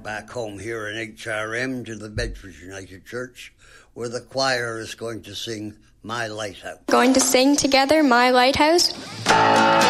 back home here in HRM to the Bedford United Church, where the choir is going to sing My Lighthouse. Going to sing together My Lighthouse?